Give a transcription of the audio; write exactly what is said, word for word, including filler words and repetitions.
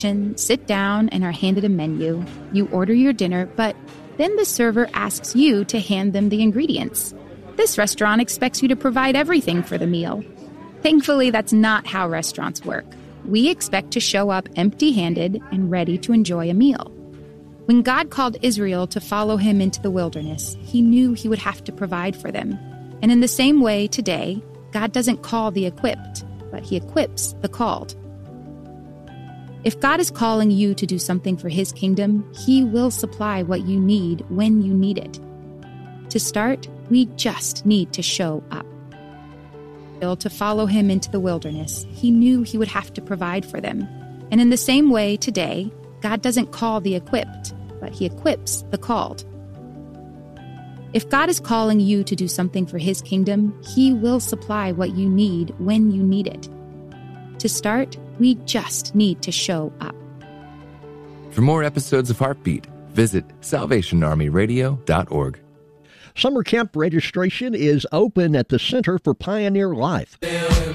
sit down and are handed a menu. You order your dinner, but then the server asks you to hand them the ingredients. This restaurant expects you to provide everything for the meal. Thankfully, that's not how restaurants work. We expect to show up empty-handed and ready to enjoy a meal. When God called Israel to follow him into the wilderness, he knew he would have to provide for them. And in the same way, today, God doesn't call the equipped, but he equips the called. If God is calling you to do something for his kingdom, he will supply what you need when you need it. To start, we just need to show up. To follow him into the wilderness, he knew he would have to provide for them. And in the same way, today, God doesn't call the equipped, but he equips the called. If God is calling you to do something for his kingdom, he will supply what you need when you need it. To start, we just need to show up. For more episodes of Heartbeat, visit salvation army radio dot org. Summer camp registration is open at the Center for Pioneer Life.